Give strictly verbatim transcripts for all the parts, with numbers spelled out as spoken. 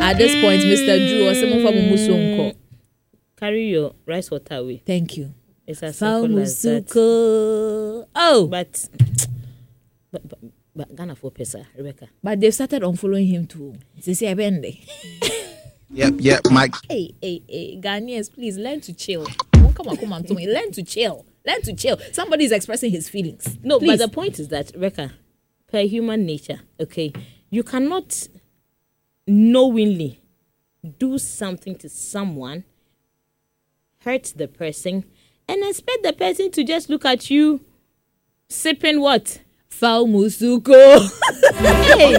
At this point, Mister Drew or someone from Musonko. Carry your rice water away. Thank you. It's as simple as that. Oh, but but but, but Ghana for pesa, Rebecca. But they've started unfollowing him too. They say Abende. Yep, yep, Mike. Hey, hey, hey, Ghanaians, please learn to chill. Don't come on, come on to me. Learn to chill. Learn to chill. Somebody is expressing his feelings. No, please. But the point is that, Rebecca, per human nature, okay, you cannot knowingly do something to someone, hurt the person, and expect the person to just look at you sipping what? Foul musuko. Hey.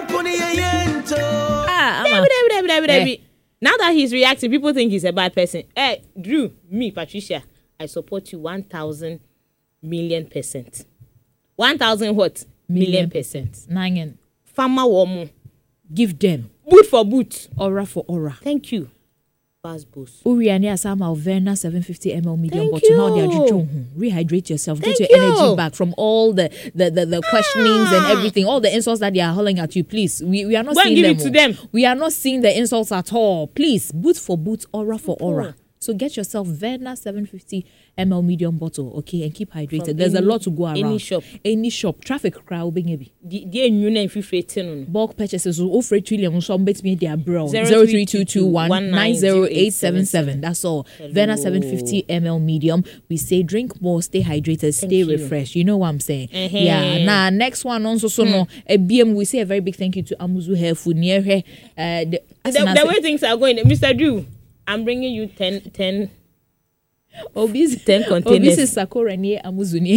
Ah, eh. Now that he's reacting, people think he's a bad person. Hey, Drew, me, Patricia, I support you one thousand million percent. One thousand what? Million, million percent. Nine. Farmer woman. Give them. Boot for boot. Aura for aura. Thank you. Buzz boost. Uriani Asama Alverna seven hundred fifty milliliters medium Thank bottle. Now they are you. juju. Rehydrate yourself. Thank Get your you. energy back from all the the, the, the questionings Ah. and everything. All the insults that they are hurling at you. Please. We, we are not Go and seeing give them. it to them. We are not seeing the insults at all. Please. Boot for boot. Aura for Oh. aura. So get yourself Verna seven hundred fifty milliliters medium bottle, okay, and keep hydrated. From There's any- a lot to go around. any shop. Any shop. Traffic crowd, being heavy. The the new name fifty Bulk purchases will offer Trillium so bet me their bro Zero zero three three two two two two one nine zero eight seven seven. seven. That's all. Verna seven hundred fifty milliliters medium. We say drink more, stay hydrated, stay you. refreshed. You know what I'm saying? Uh-huh. Yeah. Now next one also so no a B M. We say a very big thank you to Amuzu Hair Food near her. Uh, the, The, the way things are going, Mister Drew, I'm bringing you ten, ten, Obis ten containers. Obis Sakura near Amuzu near.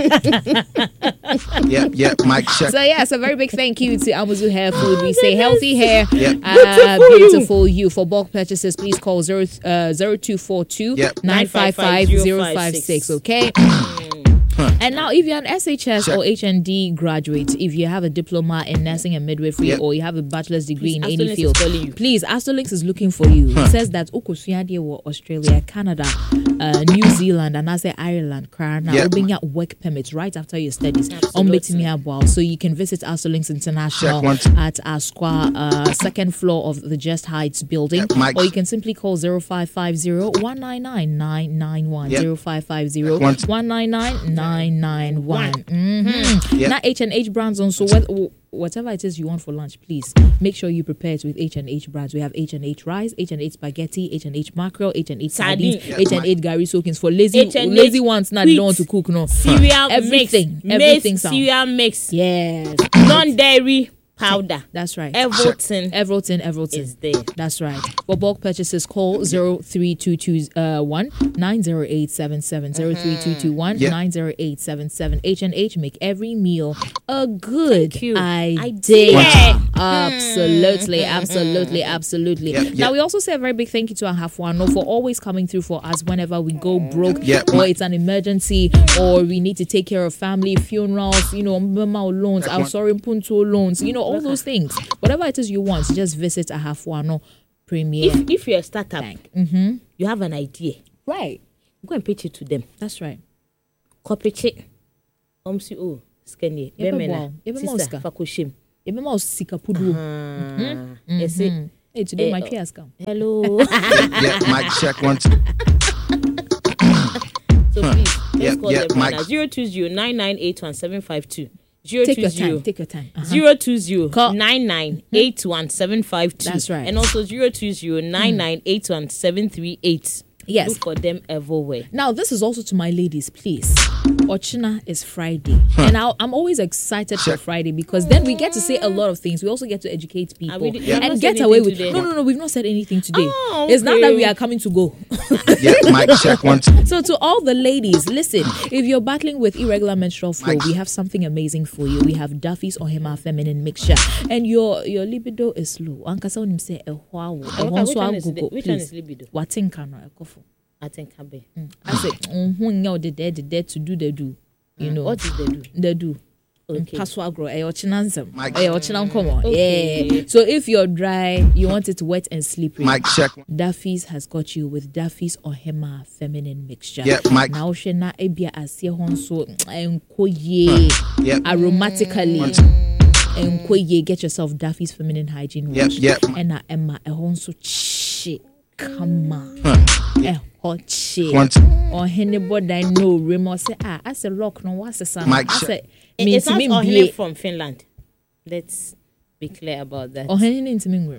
Yep, yep, Mike. Check. So yes, a very big thank you to Amuzu Hair Food. We say healthy hair, Yep. uh, Beautiful beautiful you. For bulk purchases, please call zero uh zero two four two Yep. nine five five zero five six. Okay. And now, if you're an S H S Check. or H N D graduate, if you have a diploma in nursing and midwifery, Yep. or you have a bachelor's degree in Please, any Astolinks field, is calling you. please, Astolinks is looking for you. It says that Okosuade were Australia, Canada, uh, New Zealand, and I say Ireland. Now, Yep. opening up work permits right after your studies. Absolutely. Absolutely. So you can visit Astolinks International Check once. at Asqua, uh, second floor of the Just Heights building, Yep, Mike. or you can simply call zero five five zero one nine nine nine nine one Yep. zero five five zero Once. one nine nine nine nine one. Mm-hmm. Yep. Now H and H brands on. So what, whatever it is you want for lunch, please make sure you prepare it with H and H brands. We have H and H rice, H and H spaghetti, H and H mackerel, H and H sardines, Sardine. H and H Gary soakings for lazy H and H lazy ones. Now they don't want to wheat. cook. No Cereal everything, mix. everything. Maize sound. cereal mix. Yes, Non-dairy powder. that's right. Everton Everton, Everton is there. That's right. For bulk purchases, call zero three two two one nine zero eight seven seven zero three two two one nine zero eight seven seven. H and H make every meal a good Thank you. idea. Idea. Absolutely, absolutely, absolutely. Yep, Now yep. we also say a very big thank you to Ahafwano for always coming through for us whenever we go broke, Yep. or it's an emergency, or we need to take care of family funerals. You know, Mama loans, That I'm one. sorry, Punto loans. You know, all those things. Whatever it is you want, just visit Ahafwano Premier. If if you're a startup, Bank. Mm-hmm. you have an idea, Right. go and pitch it to them. That's right. Corporate it. Um, see, oh, skinny. Yebe Bemena. wow. Yebe Sister, moska. fakoshim. You remember Sika Pudu? Ah, yes, it. Hey, today Eh, my oh. tree has come. Hello. Yep, Mike. Check once. So please, let's Yep, call yep, them right Mike. now. zero two zero nine nine eight one seven five two. zero Take two your zero time. Take your time. Uh-huh. zero two zero Call- nine nine eight one seven five two. That's right. And also zero two zero nine nine eight one seven three eight. Yes. Look for them everywhere. Now, this is also to my ladies, please. Ochina is Friday. And I'll, I'm always excited for Friday because then we get to say a lot of things. We also get to educate people we- we have and not get said away anything with today. No, no, no, we've not said anything today. Oh, It's not okay. that we are coming to go. Yep, Mike. Check once. So to all the ladies, listen, if you're battling with irregular menstrual flow, Mike. we have something amazing for you. We have Duffy's Ohema Feminine Mixture. And your your libido is low. Ankasa wonim say ehwa wo. Okay, Ehwa which so one is agogo, the- which one please. is libido? Watinka no ekofo. I think I be. I say, mhm nya the dead the dead to do the do. You know. What is they do? The do. Okay. Paswa grow. Eh, ochina nsem. Mike. Eh, ochina nkomo. Okay. Yeah. So if you're dry, you want it wet and slippery. Mike. Check. Duffy's has got you with Duffy's Ohema Feminine Mixture. Yep, Mike. Now she na ebia asie hon so enko ye Yep. aromatically. Once. And you get yourself Duffy's feminine hygiene Yep, wash. yep. And I am my also shit. Come on. Huh. Eh, hot shit. One, two. Or anybody I know, Remo say, ah, I said, look, no, what's the son? Mike I check. said, It- means it's not me Ohene be from Finland. Let's be clear about that. or any into me.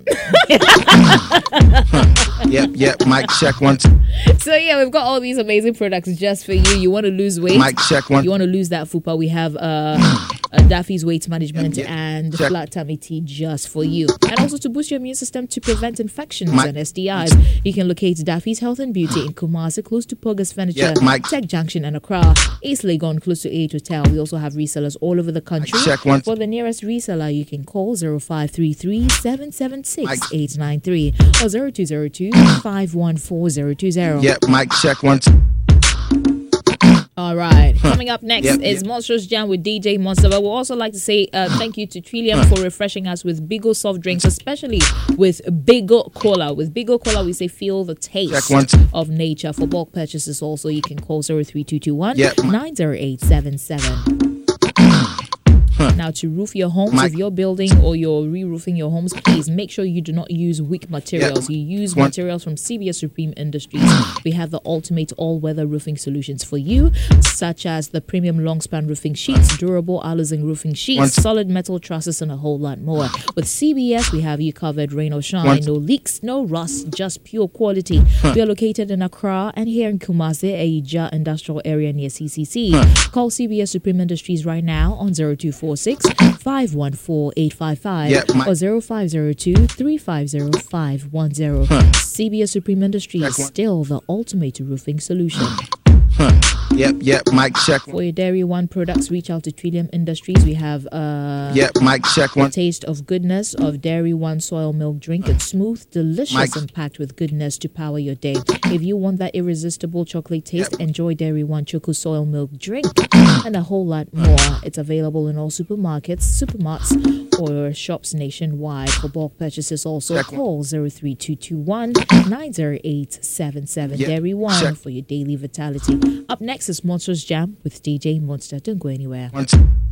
Yep, yep. Mic check one, two. So yeah, we've got all these amazing products just for you. You want to lose weight? Mic check one. You want to lose that fupa? We have uh, uh Daffy's weight management Yep, yep. and Check. flat tummy tea just for you, and also to boost your immune system to prevent infections Mic- and S T Is. You can locate Daffy's Health and Beauty in Kumasi, close to Pogas Furniture, Yeah, mic- Tech Junction, and Accra, East Legon, close to Eight Hotel. We also have resellers all over the country. check one. For the nearest reseller, you can call zero five three three seven seven six Mic- eight nine three or zero two zero two five one four zero two zero. Yep, mic check one, two. All right. Coming up next Yep, is yep. Monstrous Jam with D J Monster. But we'd also like to say uh, thank you to Trillium for refreshing us with Bigo soft drinks, especially with Bigo Cola. With Bigo Cola, we say feel the taste Check one, two. of nature. For bulk purchases, also, you can call zero three two two one Yep. nine zero eight seven seven. Now, to roof your homes, Mike. if you're building or you're re-roofing your homes, please make sure you do not use weak materials. You use One. materials from C B S Supreme Industries. We have the ultimate all-weather roofing solutions for you, such as the premium long-span roofing sheets, durable Alizing roofing sheets, One. solid metal trusses, and a whole lot more. With C B S, we have you covered, rain or shine. One. No leaks, no rust, just pure quality. We are located in Accra and here in Kumasi, Aija industrial area near C C C. Call C B S Supreme Industries right now on zero two four six five one four eight five five Yeah, my- or zero five zero two three five zero five one zero. C B S Supreme Industries, Check one. still the ultimate roofing solution. Yep, yep. Mic check. For your Dairy One products, reach out to Trillium Industries. We have uh, Yep, mic check one. taste of goodness of Dairy One soil milk drink. It's smooth, delicious, Mike. and packed with goodness to power your day. If you want that irresistible chocolate taste, enjoy Dairy One Choco soil milk drink and a whole lot more. It's available in all supermarkets, supermarts, or shops nationwide. For bulk purchases, also Check one. call zero three two two one nine zero eight seven seven. Yep. Dairy One Check. for your daily vitality. Up next is Monsters Jam with D J Monster. Don't go anywhere. One, two.